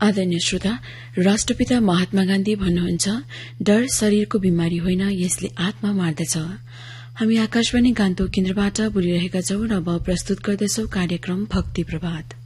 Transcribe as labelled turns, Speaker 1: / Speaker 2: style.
Speaker 1: आदरणीय श्रोता, राष्ट्रपिता महात्मा गान्धी भन्नुहुन्छ, डर शरीरको बिमारी होइन, यसले आत्मा मार्दछ। हामी आकाशवाणी गान्तोक केन्द्रबाट बोलिरहेका छौं र अब प्रस्तुत गर्दछौ कार्यक्रम भक्ति प्रभात।